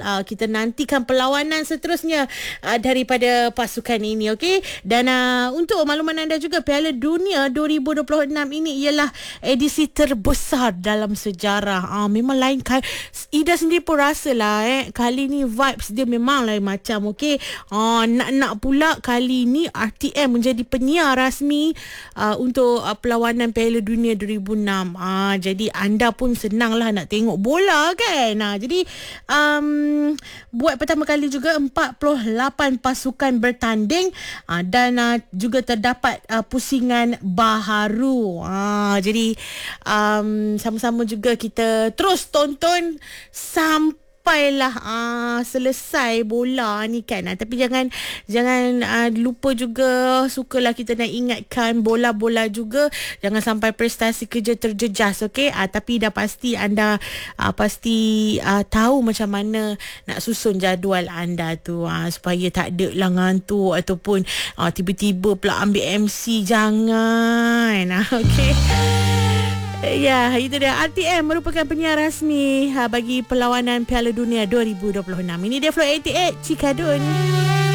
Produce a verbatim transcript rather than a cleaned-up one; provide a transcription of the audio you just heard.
uh, kita nantikan perlawanan seterusnya uh, daripada pasukan ini, okey. Dan uh, untuk makluman anda juga, Piala Dunia dua ribu dua puluh enam ini ialah edisi terbesar dalam sejarah. Uh, memang lain kan. Ida sendiri pun rasalah eh kali ni vibes dia memang lain macam, okey. Uh, nak-nak pula kali ni R T M menjadi penyiar rasmi uh, untuk uh, perlawanan Piala Dunia dua ribu enam. Uh, jadi anda pun senanglah nak tengok bola kan. Uh, jadi um, buat pertama kali juga empat puluh lapan pasukan bertanding uh, dan uh, juga terdapat uh, pusingan baharu. Uh, jadi um, sama-sama juga kita terus tonton sampailah uh, selesai bola ni kan. Uh, tapi jangan jangan uh, lupa juga, sukalah kita nak ingatkan bola-bola juga jangan sampai prestasi kerja terjejas, okey. Uh, tapi dah pasti anda uh, pasti uh, tahu macam mana nak susun jadual anda tu uh, supaya tak ada lah ngantuk ataupun uh, tiba-tiba pula ambil M C, jangan. Uh, okey. Ya, itu dia. R T M merupakan penyiar rasmi ha, bagi perlawanan Piala Dunia dua ribu dua puluh enam. Ini dia Flow lapan puluh lapan Cikadun.